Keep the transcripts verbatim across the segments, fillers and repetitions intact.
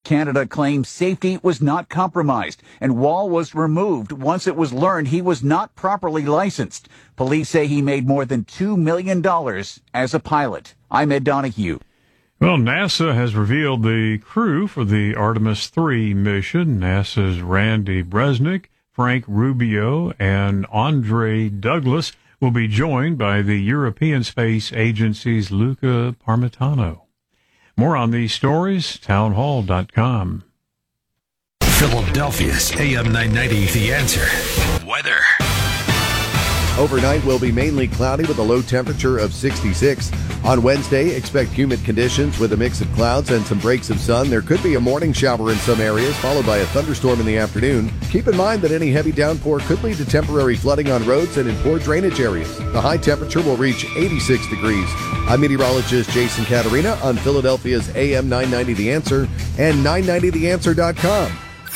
Canada claims safety was not compromised, and Wall was removed once it was learned he was not properly licensed. Police say he made more than two million dollars as a pilot. I'm Ed Donahue. Well, NASA has revealed the crew for the Artemis three mission. NASA's Randy Bresnik, Frank Rubio, and Andre Douglas will be joined by the European Space Agency's Luca Parmitano. More on these stories, townhall dot com. Philadelphia's A M nine ninety, The Answer. Weather. Overnight will be mainly cloudy with a low temperature of sixty-six. On Wednesday, expect humid conditions with a mix of clouds and some breaks of sun. There could be a morning shower in some areas, followed by a thunderstorm in the afternoon. Keep in mind that any heavy downpour could lead to temporary flooding on roads and in poor drainage areas. The high temperature will reach eighty-six degrees. I'm meteorologist Jason Caterina on Philadelphia's A M nine ninety The Answer and nine ninety the answer dot com.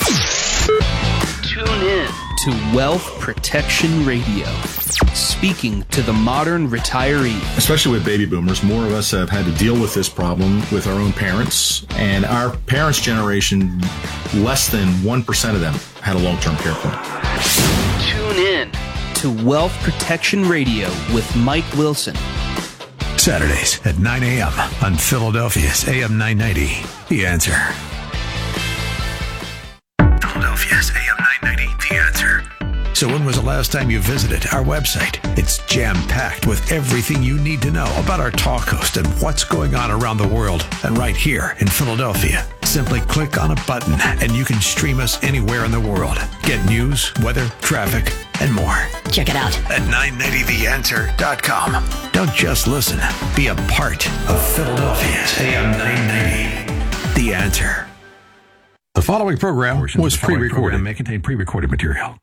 Tune in to Wealth Protection Radio, speaking to the modern retiree. Especially with baby boomers, more of us have had to deal with this problem with our own parents. And our parents' generation, less than one percent of them had a long-term care plan. Tune in to Wealth Protection Radio with Mike Wilson. Saturdays at nine a.m. on Philadelphia's A M nine ninety, The Answer. Philadelphia's A M nine ninety, The Answer. So when was the last time you visited our website? It's jam-packed with everything you need to know about our talk host and what's going on around the world and right here in Philadelphia. Simply click on a button and you can stream us anywhere in the world. Get news, weather, traffic, and more. Check it out at nine ninety the answer dot com. Don't just listen. Be a part of Philadelphia's A M nine ninety, The Answer. The following program was pre-recorded and may contain pre-recorded material.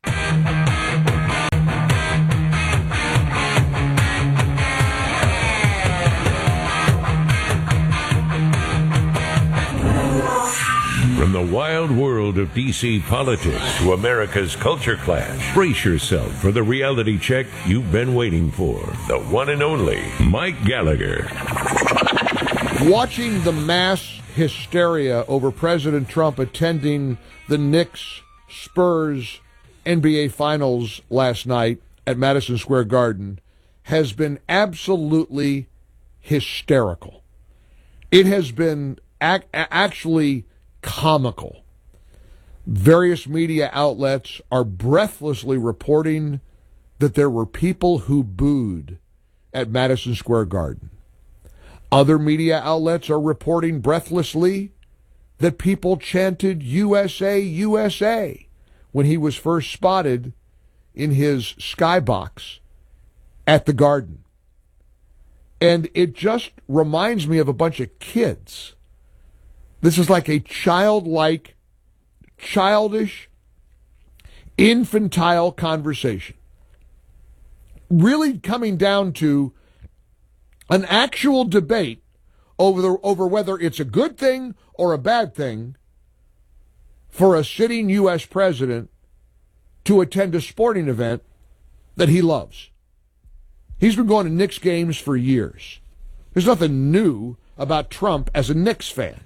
From the wild world of D C politics to America's culture clash, brace yourself for the reality check you've been waiting for. The one and only Mike Gallagher. Watching the mass hysteria over President Trump attending the Knicks-Spurs N B A Finals last night at Madison Square Garden has been absolutely hysterical. It has been ac- actually comical. Various media outlets are breathlessly reporting that there were people who booed at Madison Square Garden. Other media outlets are reporting breathlessly that people chanted U S A, U S A when he was first spotted in his skybox at the Garden. And it just reminds me of a bunch of kids. This is like a childlike, childish, infantile conversation. Really coming down to an actual debate over the, over whether it's a good thing or a bad thing for a sitting U S president to attend a sporting event that he loves. He's been going to Knicks games for years. There's nothing new about Trump as a Knicks fan.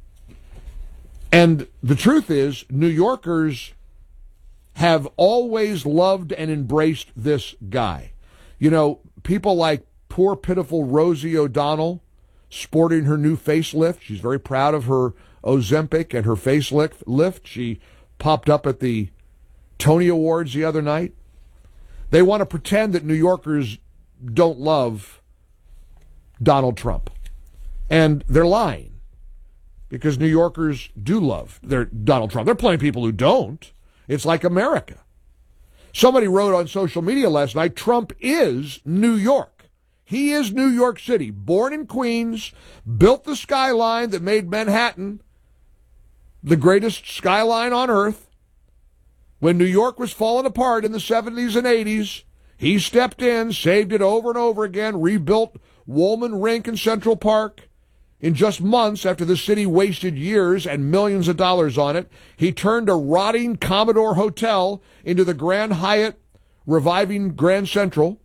And the truth is, New Yorkers have always loved and embraced this guy. You know, people like poor, pitiful Rosie O'Donnell sporting her new facelift. She's very proud of her Ozempic and her facelift. Lift. She popped up at the Tony Awards the other night. They want to pretend that New Yorkers don't love Donald Trump. And they're lying, because New Yorkers do love their Donald Trump. There are plenty of people who don't. It's like America. Somebody wrote on social media last night, Trump is New York. He is New York City, born in Queens, built the skyline that made Manhattan the greatest skyline on earth. When New York was falling apart in the seventies and eighties, he stepped in, saved it over and over again, rebuilt Woolman Rink and Central Park. In just months after the city wasted years and millions of dollars on it, he turned a rotting Commodore Hotel into the Grand Hyatt, reviving Grand Central.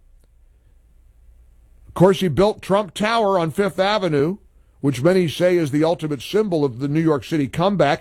Of course, he built Trump Tower on Fifth Avenue, which many say is the ultimate symbol of the New York City comeback.